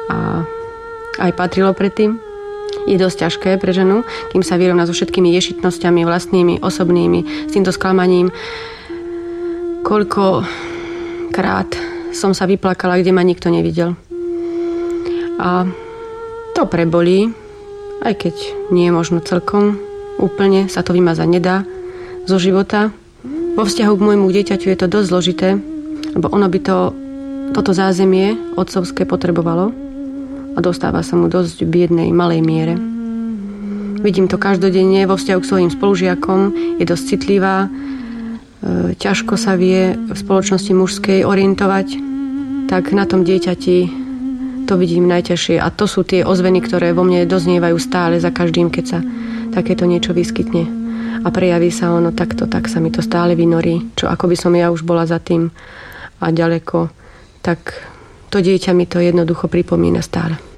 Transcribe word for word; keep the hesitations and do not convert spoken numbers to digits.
a aj patrilo predtým. Je dosť ťažké pre ženu, kým sa vyrovná so všetkými ješitnosťami vlastnými, osobnými, s týmto sklamaním. Koľko krát som sa vyplakala, kde ma nikto nevidel. A to prebolí, aj keď nie je možno celkom, úplne sa to vymazať nedá zo života. Vo vzťahu k môjmu dieťaťu je to dosť zložité, lebo ono by to, toto zázemie otcovské potrebovalo a dostáva sa mu dosť v biednej, malej miere. Vidím to každodenne vo vzťahu k svojim spolužiakom, je dosť citlivá, e, ťažko sa vie v spoločnosti mužskej orientovať, tak na tom dieťati to vidím najťažšie. A to sú tie ozveny, ktoré vo mne doznievajú stále za každým, keď sa takéto niečo vyskytne. A prejaví sa ono takto, tak sa mi to stále vynorí. Čo ako by som ja už bola za tým a ďaleko, tak to dieťa mi to jednoducho pripomína stále.